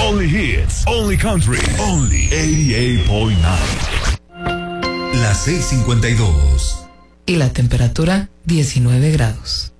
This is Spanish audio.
Only hits, only country, only 88.9. Las 6:52. Y la temperatura 19 grados.